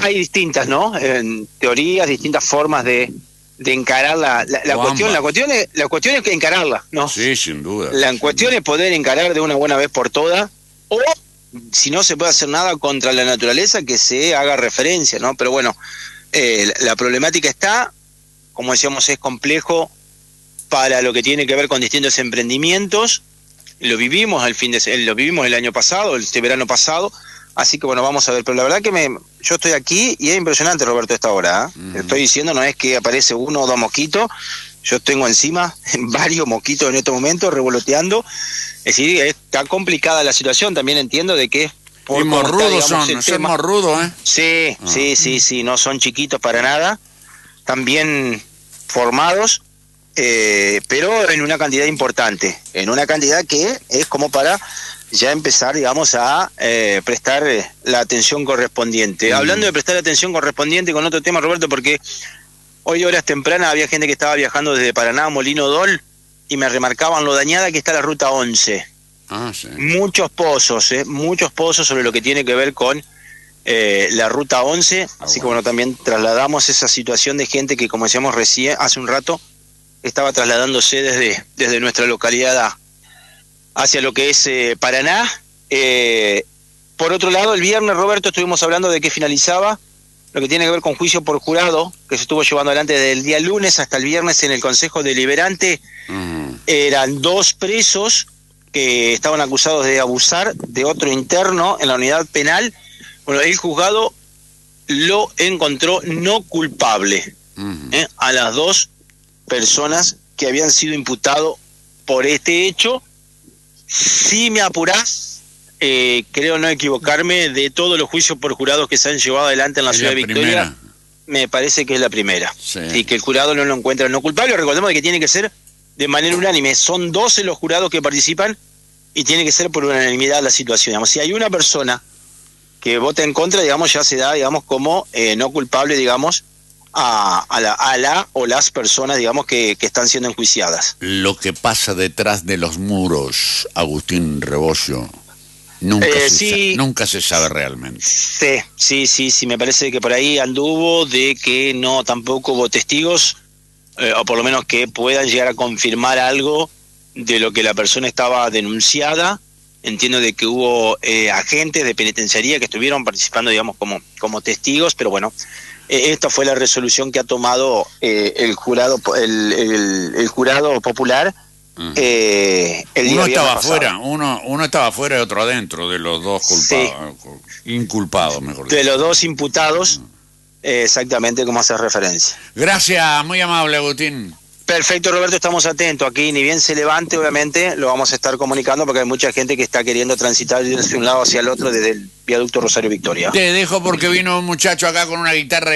hay distintas, ¿no? Teorías, distintas formas de encarar la cuestión. La cuestión es que encararla, ¿no? Sí, sin duda. La cuestión es poder encarar de una buena vez por todas, o si no se puede hacer nada contra la naturaleza, que se haga referencia, ¿no? Pero bueno, la problemática está, como decíamos, es complejo para lo que tiene que ver con distintos emprendimientos. Lo vivimos lo vivimos el año pasado, este verano pasado. Así que bueno, vamos a ver, pero la verdad que yo estoy aquí y es impresionante, Roberto, esta hora, ¿eh? Te estoy diciendo, no es que aparece uno o dos mosquitos, yo tengo encima varios mosquitos en este momento revoloteando. Es decir, está complicada la situación, también entiendo de que por morrudos son morrudos, ¿eh? Sí, no son chiquitos para nada, están bien formados, pero en una cantidad importante, en una cantidad que es como para ya empezar, digamos, a prestar la atención correspondiente. Hablando de prestar atención correspondiente con otro tema, Roberto, porque hoy horas tempranas había gente que estaba viajando desde Paraná a Molino Dol y me remarcaban lo dañada que está la ruta 11. Sí. Muchos pozos sobre lo que tiene que ver con la ruta 11, así que bueno, también trasladamos esa situación de gente que, como decíamos recién, hace un rato, estaba trasladándose desde nuestra localidad hacia lo que es Paraná. Por otro lado, el viernes, Roberto, estuvimos hablando de que finalizaba lo que tiene que ver con juicio por jurado, que se estuvo llevando adelante desde el día lunes hasta el viernes en el Consejo Deliberante. Eran 2 presos que estaban acusados de abusar de otro interno en la unidad penal. Bueno, el juzgado lo encontró no culpable a las 2 personas que habían sido imputados por este hecho. Si me apurás, creo no equivocarme, de todos los juicios por jurados que se han llevado adelante en la ciudad de Victoria, me parece que es la primera. Sí. Y que el jurado no lo encuentra no culpable. Recordemos que tiene que ser de manera unánime. Son 12 los jurados que participan y tiene que ser por unanimidad la situación. Digamos, si hay una persona que vota en contra, digamos, ya se da, digamos, como no culpable, digamos, a la o las personas, digamos, que están siendo enjuiciadas. Lo que pasa detrás de los muros, Agustín Rebollo, nunca se sabe realmente. Sí, me parece que por ahí anduvo de que no, tampoco hubo testigos, o por lo menos que puedan llegar a confirmar algo de lo que la persona estaba denunciada. Entiendo de que hubo agentes de penitenciaría que estuvieron participando, digamos, como testigos, pero bueno, esta fue la resolución que ha tomado el jurado popular. Uno estaba afuera, uno estaba afuera y otro adentro de los 2 culpados, inculpados, mejor dicho. De los 2 imputados, exactamente como hace referencia. Gracias, muy amable, Agustín. Perfecto, Roberto, estamos atentos. Aquí ni bien se levante, obviamente, lo vamos a estar comunicando porque hay mucha gente que está queriendo transitar de un lado hacia el otro desde el viaducto Rosario Victoria. Te dejo porque vino un muchacho acá con una guitarra